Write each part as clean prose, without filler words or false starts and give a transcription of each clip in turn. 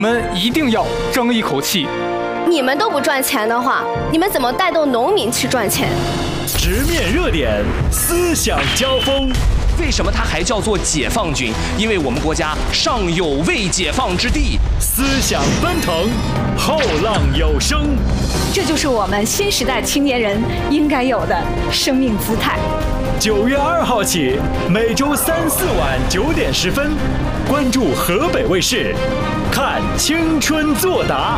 们一定要争一口气。 你们都不赚钱的话，你们怎么带动农民去赚钱？ 直面热点，思想交锋。 为什么它还叫做解放军？因为我们国家尚有未解放之地。 思想奔腾，后浪有声。 这就是我们新时代青年人应该有的生命姿态。 9月2号起，每周3、4晚9点10分，关注河北卫视，看青春作答。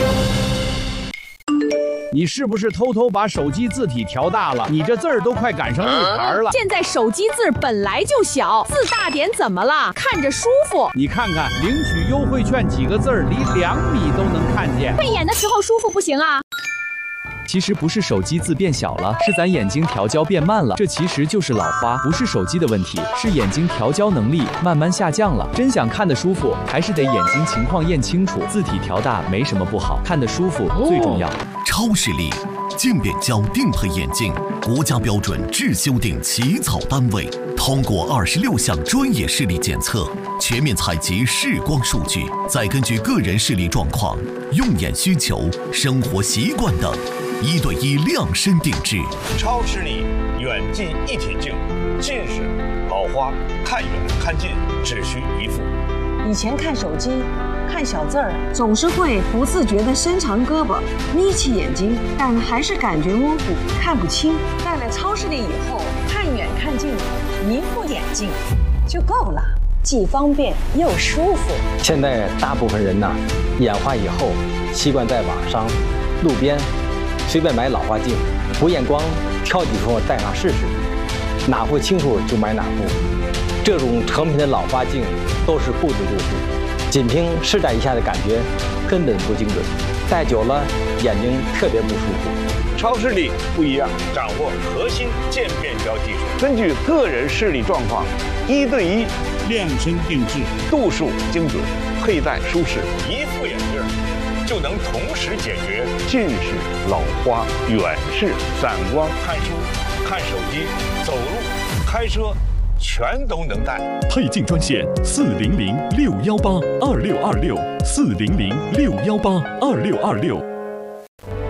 你是不是偷偷把手机字体调大了？你这字儿都快赶上路牌了。 现在手机字本来就小，字大点怎么了？看着舒服。 你看看领取优惠券几个字儿，离2米都能看见。 背眼的时候舒服不行啊。 其实不是手机字变小了，是咱眼睛调焦变慢了。这其实就是老花，不是手机的问题，是眼睛调焦能力慢慢下降了。真想看得舒服，还是得眼睛情况验清楚。字体调大没什么不好，看得舒服最重要。 超视力渐变焦定配眼镜，国家标准制修订起草单位，通过26项专业视力检测，全面采集视光数据，再根据个人视力状况、用眼需求、生活习惯等，1对1量身定制。 超视力远近一体镜，近视、老花看远看近只需一副。 以前看手机看小字儿，总是会不自觉地伸长胳膊，眯起眼睛，但还是感觉模糊，看不清。戴了超视力以后，看远看近，一副眼镜就够了，既方便又舒服。 现在大部分人眼花以后，习惯在网上、路边随便买老花镜，不验光，挑几副戴上试试，哪副清楚就买哪副。这种成品的老花镜都是固执度数，仅凭试戴一下的感觉根本不精准，戴久了眼睛特别不舒服。 超视力不一样，掌握核心渐变焦技术，根据个人视力状况，1对1量身定制，度数精准，佩戴舒适，一副眼镜就能同时解决近视、老花、远视、散光、看书、看手机、走路、开车，全都能戴。 配镜专线400-618-2626，400-618-2626。